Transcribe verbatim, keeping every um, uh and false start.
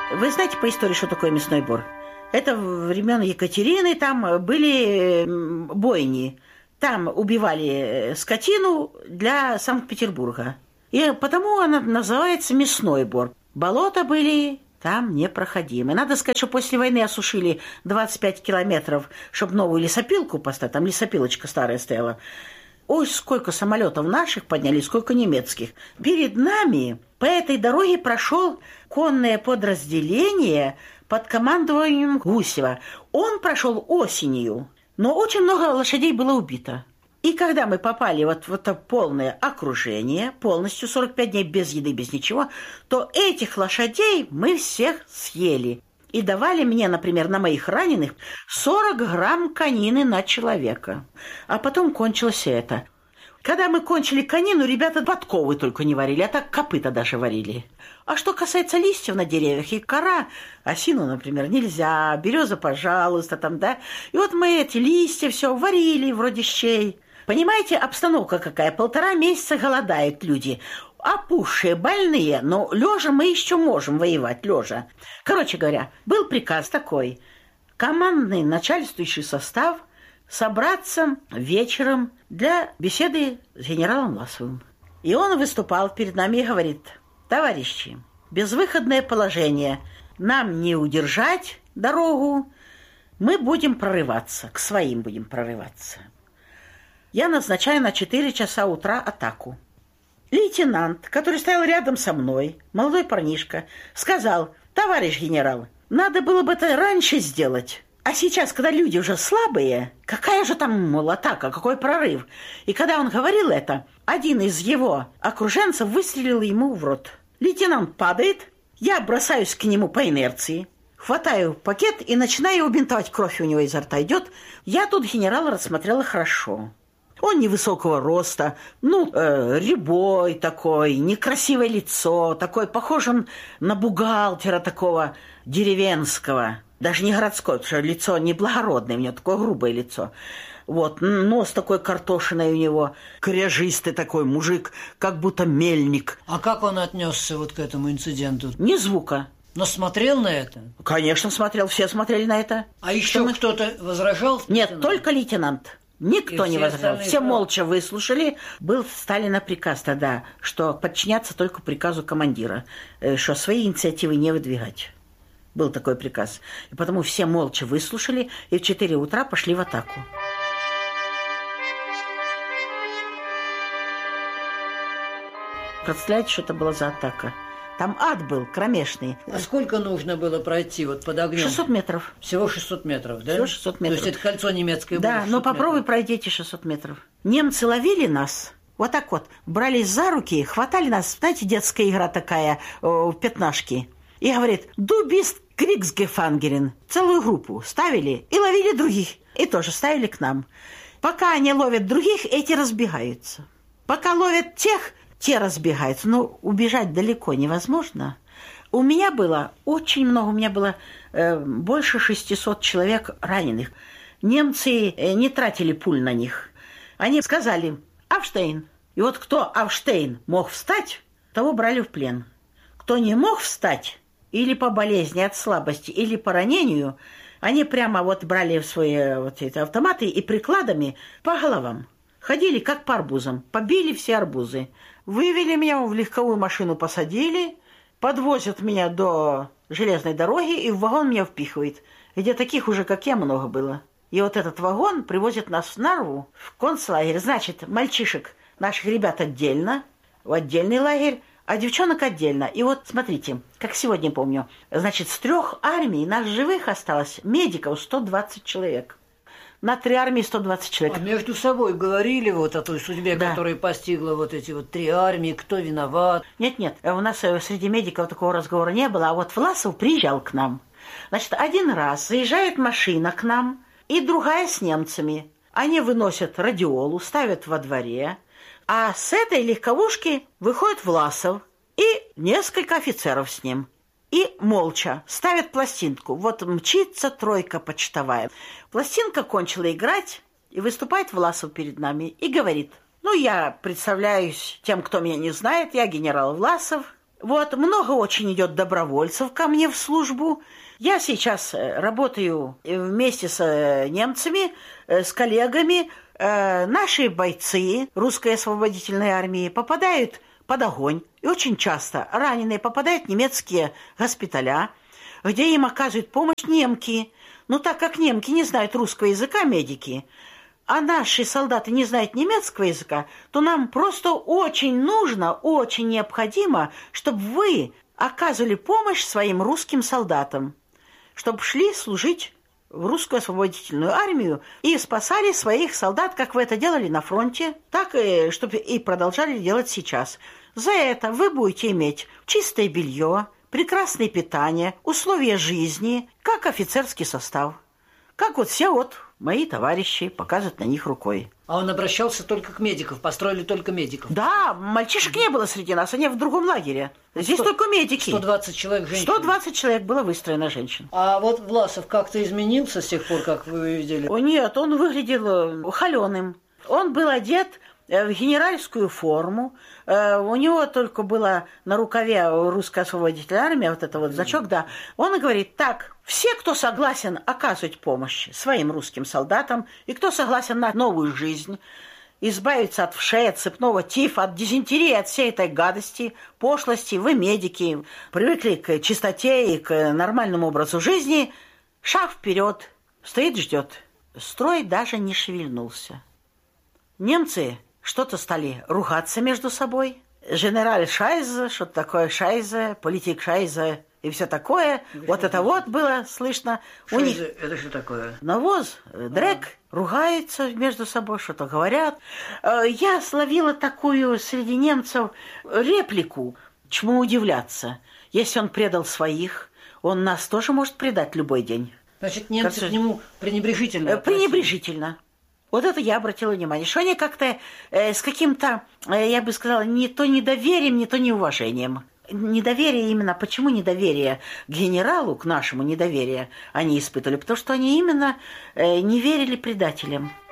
Вы знаете по истории, что такое мясной бор? Это времен Екатерины, там были бойни. Там убивали скотину для Санкт-Петербурга. И потому она называется мясной бор. Болота были там непроходимы. Надо сказать, что после войны осушили двадцать пять километров, чтобы новую лесопилку поставить. Там лесопилочка старая стояла. Ой, сколько самолетов наших подняли, сколько немецких. Перед нами по этой дороге прошел конное подразделение под командованием Гусева. Он прошел осенью, но очень много лошадей было убито. И когда мы попали вот в это полное окружение, полностью сорок пять дней без еды, без ничего, то этих лошадей мы всех съели. И давали мне, например, на моих раненых сорок грамм конины на человека. А потом кончилось это. Когда мы кончили конину, ребята подковы только не варили, а так копыта даже варили. А что касается листьев на деревьях и кора, осину, например, нельзя, береза, пожалуйста, там, да. И вот мы эти листья все варили вроде щей. Понимаете, обстановка какая? Полтора месяца голодают люди. Опухшие, больные, но лежа мы еще можем воевать, лежа. Короче говоря, был приказ такой. Командный начальствующий состав собраться вечером для беседы с генералом Власовым. И он выступал перед нами и говорит: товарищи, безвыходное положение, нам не удержать дорогу, мы будем прорываться, к своим будем прорываться. Я назначаю на четыре часа утра атаку. Лейтенант, который стоял рядом со мной, молодой парнишка, сказал: товарищ генерал, надо было бы это раньше сделать. А сейчас, когда люди уже слабые, какая же там, мол, атака, какой прорыв? И когда он говорил это, один из его окруженцев выстрелил ему в рот. Лейтенант падает, я бросаюсь к нему по инерции, хватаю пакет и начинаю его бинтовать, кровь у него изо рта идет. Я тут генерала рассмотрела хорошо. Он невысокого роста, ну, э, рябой такой, некрасивое лицо, такой, похож он на бухгалтера такого деревенского, даже не городское, потому что лицо неблагородное, у него такое грубое лицо. Вот, нос такой картошиной у него, кряжистый такой мужик, как будто мельник. А как он отнесся вот к этому инциденту? Ни звука. Но смотрел на это? Конечно, смотрел, все смотрели на это. А еще мы... кто-то возражал? Нет, лейтенант? Только лейтенант. Никто не возражал. Все молча выслушали. Был Сталина приказ тогда, что подчиняться только приказу командира, что свои инициативы не выдвигать. Был такой приказ. И потому все молча выслушали и в четыре утра пошли в атаку. Представляете, что это была за атака? Там ад был кромешный. А сколько нужно было пройти вот под огнем? шестьсот метров. Всего шестьсот метров, да? Всего шестьсот метров. То есть это кольцо немецкое было? Да, но попробуй пройди эти шестьсот метров. Немцы ловили нас, вот так вот, брались за руки, хватали нас, знаете, детская игра такая, в пятнашки. И говорит: «Du bist Kriegsgefangener». Целую группу ставили и ловили других. И тоже ставили к нам. Пока они ловят других, эти разбегаются. Пока ловят тех, те разбегаются. Но убежать далеко невозможно. У меня было очень много, у меня было э, больше шестисот человек раненых. Немцы э, не тратили пуль на них. Они сказали: «Авштейн». И вот кто Авштейн мог встать, того брали в плен. Кто не мог встать, или по болезни от слабости, или по ранению, они прямо вот брали в свои вот эти автоматы и прикладами по головам. Ходили как по арбузам, побили все арбузы. Вывели меня в легковую машину, посадили, подвозят меня до железной дороги и в вагон меня впихивают, где таких уже, как я, много было. И вот этот вагон привозит нас в Нарву, в концлагерь. Значит, мальчишек, наших ребят отдельно, в отдельный лагерь, а девчонок отдельно. И вот смотрите, как сегодня помню, значит, с трех армий нас живых осталось, медиков, сто двадцать человек. На три армии сто двадцать человек. А между собой говорили вот о той судьбе, да, которая постигла вот эти вот три армии, кто виноват? Нет-нет, у нас среди медиков такого разговора не было, а вот Власов приезжал к нам. Значит, один раз заезжает машина к нам, и другая с немцами. Они выносят радиолу, ставят во дворе, а с этой легковушки выходит Власов и несколько офицеров с ним. И молча ставят пластинку. Вот мчится тройка почтовая. Пластинка кончила играть, и выступает Власов перед нами и говорит: «Ну, я представляюсь тем, кто меня не знает, я генерал Власов. Вот, много очень идет добровольцев ко мне в службу. Я сейчас работаю вместе с немцами, с коллегами. Наши бойцы русской освободительной армии попадают под огонь. И очень часто раненые попадают в немецкие госпиталя, где им оказывают помощь немки. Но так как немки не знают русского языка, медики, а наши солдаты не знают немецкого языка, то нам просто очень нужно, очень необходимо, чтобы вы оказывали помощь своим русским солдатам, чтобы шли служить в русскую освободительную армию и спасали своих солдат, как вы это делали на фронте, так и чтобы и продолжали делать сейчас. За это вы будете иметь чистое белье, прекрасное питание, условия жизни, как офицерский состав. Как вот все вот мои товарищи показывают на них рукой. А он обращался только к медикам, построили только медиков? Да, мальчишек не было среди нас, они в другом лагере. Здесь сто, только медики. сто двадцать человек женщин? сто двадцать человек было выстроено женщин. А вот Власов как-то изменился с тех пор, как вы видели? О, нет, он выглядел холеным. Он был одет в генеральскую форму. У него только было на рукаве русская освободительная армия, вот это вот значок, да. Он говорит, так, все, кто согласен оказывать помощь своим русским солдатам, и кто согласен на новую жизнь, избавиться от вшей, от цепного тифа, от дизентерии, от всей этой гадости, пошлости, вы медики, привыкли к чистоте и к нормальному образу жизни, шаг вперед, стоит, ждет. Строй даже не шевельнулся. Немцы что-то стали ругаться между собой. Генераль Шайзе, что-то такое Шайзе, политик Шайзе и все такое. Да, вот это вот было слышно. Шайзе, у них это что такое? навоз, дрек, ага. Ругаются между собой, что-то говорят. Я словила такую среди немцев реплику, чему удивляться. Если он предал своих, он нас тоже может предать любой день. Значит, немцы как к нему пренебрежительно Пренебрежительно. Вот это я обратила внимание, что они как-то э, с каким-то, э, я бы сказала, не то недоверием, не то неуважением. Недоверие именно, почему недоверие к генералу, к нашему недоверие они испытывали? Потому что они именно э, не верили предателям.